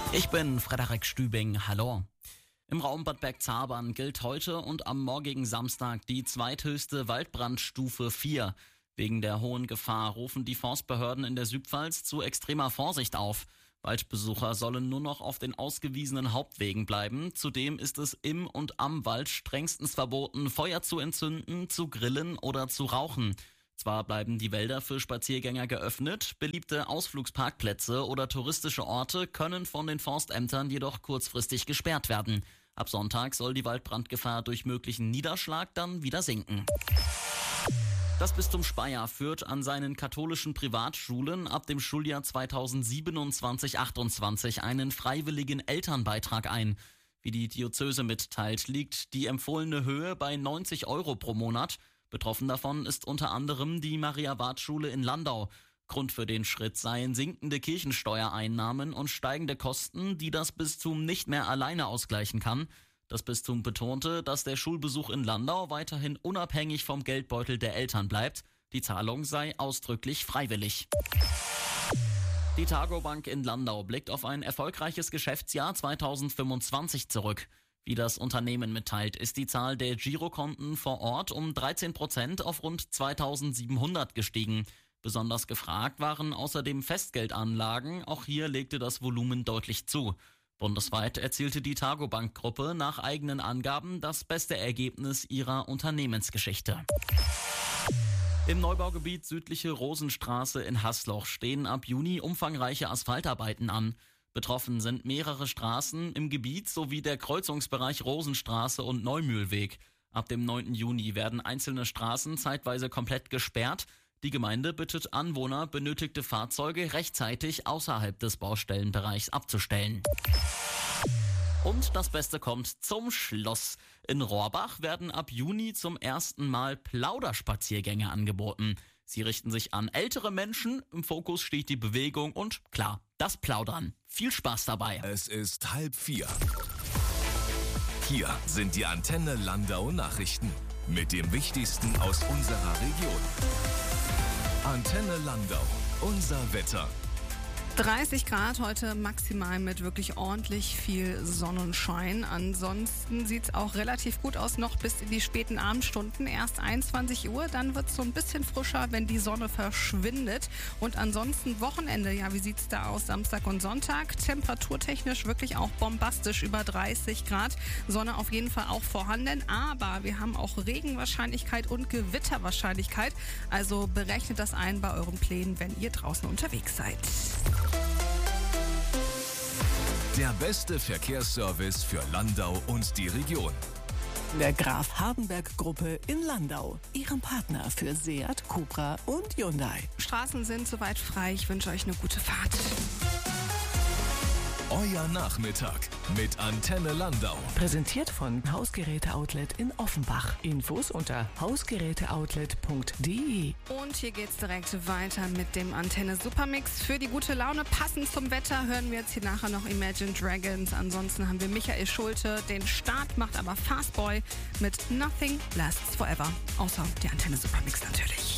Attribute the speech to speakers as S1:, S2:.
S1: Ich bin Frederik Stübing, hallo. Im Raum Bad Bergzabern gilt heute und am morgigen Samstag die zweithöchste Waldbrandstufe 4. Wegen der hohen Gefahr rufen die Forstbehörden in der Südpfalz zu extremer Vorsicht auf. Waldbesucher sollen nur noch auf den ausgewiesenen Hauptwegen bleiben. Zudem ist es im und am Wald strengstens verboten, Feuer zu entzünden, zu grillen oder zu rauchen. Zwar bleiben die Wälder für Spaziergänger geöffnet, beliebte Ausflugsparkplätze oder touristische Orte können von den Forstämtern jedoch kurzfristig gesperrt werden. Ab Sonntag soll die Waldbrandgefahr durch möglichen Niederschlag dann wieder sinken. Das Bistum Speyer führt an seinen katholischen Privatschulen ab dem Schuljahr 2027/28 einen freiwilligen Elternbeitrag ein. Wie die Diözese mitteilt, liegt die empfohlene Höhe bei 90 € pro Monat. Betroffen davon ist unter anderem die Maria-Ward-Schule in Landau. Grund für den Schritt seien sinkende Kirchensteuereinnahmen und steigende Kosten, die das Bistum nicht mehr alleine ausgleichen kann. Das Bistum betonte, dass der Schulbesuch in Landau weiterhin unabhängig vom Geldbeutel der Eltern bleibt. Die Zahlung sei ausdrücklich freiwillig. Die Targobank in Landau blickt auf ein erfolgreiches Geschäftsjahr 2025 zurück. Wie das Unternehmen mitteilt, ist die Zahl der Girokonten vor Ort um 13% auf rund 2700 gestiegen. Besonders gefragt waren außerdem Festgeldanlagen. Auch hier legte das Volumen deutlich zu. Bundesweit erzielte die Targobank-Gruppe nach eigenen Angaben das beste Ergebnis ihrer Unternehmensgeschichte. Im Neubaugebiet südliche Rosenstraße in Haßloch stehen ab Juni umfangreiche Asphaltarbeiten an. Betroffen sind mehrere Straßen im Gebiet sowie der Kreuzungsbereich Rosenstraße und Neumühlweg. Ab dem 9. Juni werden einzelne Straßen zeitweise komplett gesperrt. Die Gemeinde bittet Anwohner, benötigte Fahrzeuge rechtzeitig außerhalb des Baustellenbereichs abzustellen. Und das Beste kommt zum Schluss. In Rohrbach werden ab Juni zum ersten Mal Plauderspaziergänge angeboten. Sie richten sich an ältere Menschen, im Fokus steht die Bewegung und klar, das Plaudern. Viel Spaß dabei.
S2: Es ist 3:30. Hier sind die Antenne Landau Nachrichten mit dem Wichtigsten aus unserer Region. Antenne Landau, unser Wetter.
S3: 30 Grad heute maximal mit wirklich ordentlich viel Sonnenschein. Ansonsten sieht's auch relativ gut aus, noch bis in die späten Abendstunden. Erst 21 Uhr, dann wird's so ein bisschen frischer, wenn die Sonne verschwindet. Und ansonsten Wochenende, ja, wie sieht's da aus? Samstag und Sonntag, temperaturtechnisch wirklich auch bombastisch, über 30 Grad. Sonne auf jeden Fall auch vorhanden, aber wir haben auch Regenwahrscheinlichkeit und Gewitterwahrscheinlichkeit. Also berechnet das ein bei euren Plänen, wenn ihr draußen unterwegs seid.
S2: Der beste Verkehrsservice für Landau und die Region.
S4: Der Graf Hardenberg Gruppe in Landau, Ihrem Partner für Seat, Cupra und Hyundai.
S3: Straßen sind soweit frei. Ich wünsche euch eine gute Fahrt.
S2: Euer Nachmittag mit Antenne Landau.
S4: Präsentiert von Hausgeräte-Outlet in Offenbach. Infos unter hausgeräteoutlet.de.
S3: Und hier geht's direkt weiter mit dem Antenne Supermix. Für die gute Laune passend zum Wetter hören wir jetzt hier nachher noch Imagine Dragons. Ansonsten haben wir Michael Schulte. Den Start macht aber Fastboy mit Nothing Lasts Forever. Außer der Antenne Supermix natürlich.